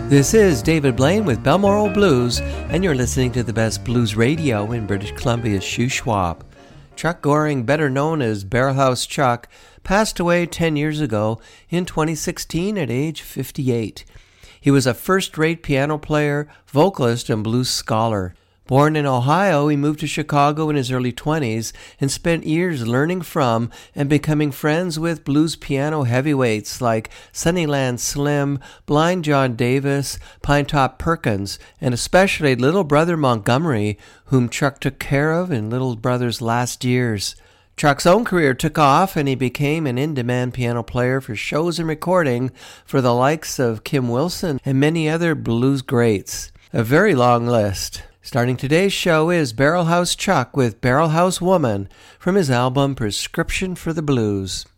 This is David Blaine with Balmoral Blues, and you're listening to the best blues radio in British Columbia's Shuswap. Chuck Goring, better known as Barrelhouse Chuck, passed away 10 years ago in 2016 at age 58. He was a first-rate piano player, vocalist, and blues scholar. Born in Ohio, he moved to Chicago in his early 20s and spent years learning from and becoming friends with blues piano heavyweights like Sunnyland Slim, Blind John Davis, Pinetop Perkins, and especially Little Brother Montgomery, whom Chuck took care of in Little Brother's last years. Chuck's own career took off, and he became an in-demand piano player for shows and recording for the likes of Kim Wilson and many other blues greats. A very long list. Starting today's show is Barrelhouse Chuck with Barrelhouse Woman from his album Prescription for the Blues.